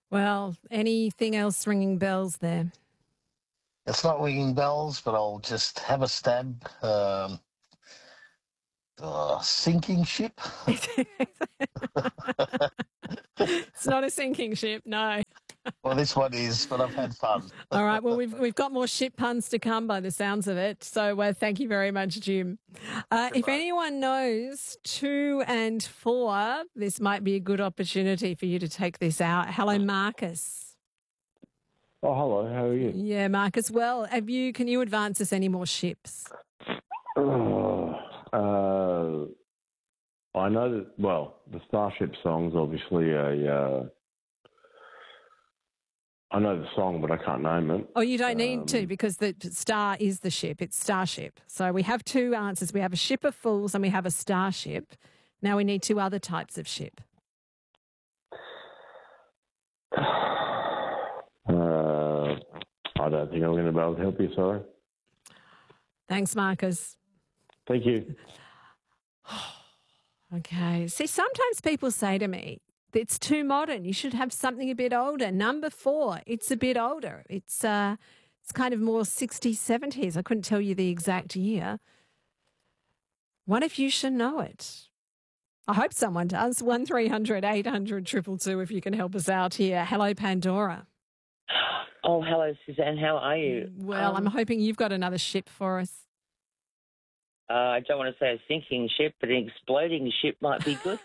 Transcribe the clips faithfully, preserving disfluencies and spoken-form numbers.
Well, anything else ringing bells there? It's not ringing bells, but I'll just have a stab. Um, uh, sinking ship. It's not a sinking ship, no. Well, this one is, but I've had fun. All right. Well, we've we've got more ship puns to come by the sounds of it. So uh, thank you very much, Jim. Uh, if anyone knows two and four, this might be a good opportunity for you to take this out. Hello, Marcus. Oh, hello. How are you? Yeah, Marcus. Well, have you? Can you advance us any more ships? Oh, uh, I know that. Well, the Starship song's obviously a. Uh, I know the song, but I can't name it. Oh, you don't need Um, to because the star is the ship. It's Starship. So we have two answers. We have a ship of fools and we have a starship. Now we need two other types of ship. Uh, I don't think I'm going to be able to help you. Sorry. Thanks, Marcus. Thank you. Okay. See, sometimes people say to me, it's too modern. You should have something a bit older. Number four, it's a bit older. It's uh, it's kind of more sixties, seventies. I couldn't tell you the exact year. What if you should know it? I hope someone does. one three hundred eight hundred two two two if you can help us out here. Hello, Pandora. Oh, hello, Suzanne. How are you? Well, Um, I'm hoping you've got another ship for us. Uh, I don't want to say a sinking ship, but an exploding ship might be good.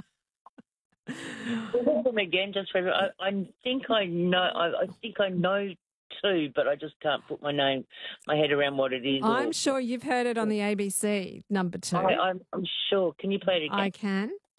Remember them again, just for I, I think I know. I, I think I know too, but I just can't put my name, my head around what it is. I'm or- sure you've heard it on the A B C, number two. I, I'm, I'm sure. Can you play it again? I can.